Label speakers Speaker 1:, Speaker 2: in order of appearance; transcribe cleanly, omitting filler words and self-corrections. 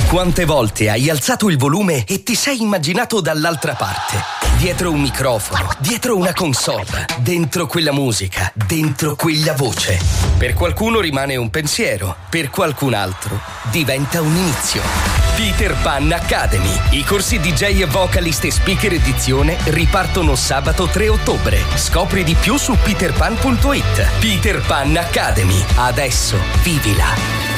Speaker 1: Quante volte hai alzato il volume e ti sei immaginato dall'altra parte? Dietro un microfono, dietro una console, dentro quella musica, dentro quella voce. Per qualcuno rimane un pensiero, per qualcun altro diventa un inizio. Peter Pan Academy. I corsi DJ e vocalist e speaker edizione ripartono sabato 3 ottobre. Scopri di più su peterpan.it. Peter Pan Academy. Adesso vivila.